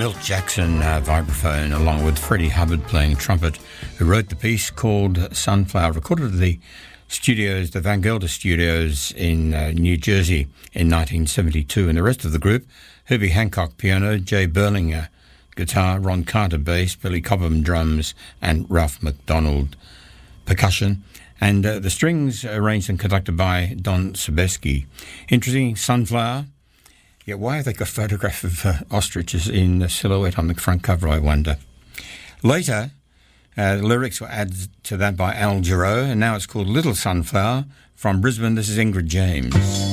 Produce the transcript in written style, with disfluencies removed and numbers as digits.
Milt Jackson vibraphone, along with Freddie Hubbard playing trumpet, who wrote the piece called Sunflower, recorded at the studios, the Van Gelder Studios in New Jersey in 1972. And the rest of the group, Herbie Hancock piano, Jay Berlinger guitar, Ron Carter bass, Billy Cobham drums, and Ralph McDonald percussion. And the strings arranged and conducted by Don Sebesky. Interesting, Sunflower. Yeah, why have they got a photograph of ostriches in the silhouette on the front cover, I wonder? Later, the lyrics were added to that by Al Jarreau, and now it's called Little Sunflower. From Brisbane, this is Ingrid James.